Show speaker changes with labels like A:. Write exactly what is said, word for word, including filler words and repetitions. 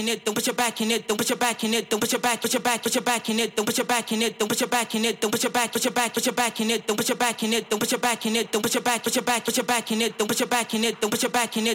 A: in it, don't put your back in it, don't put your back in it, don't put your back, put your back, put your back in it, don't put your back in it, don't put your back in it, don't put your back, put your back, put your back in it, don't put your back in it, don't put your back in it, don't put your back, put your back, put your back in it, don't put your back in it, don't put your back in it.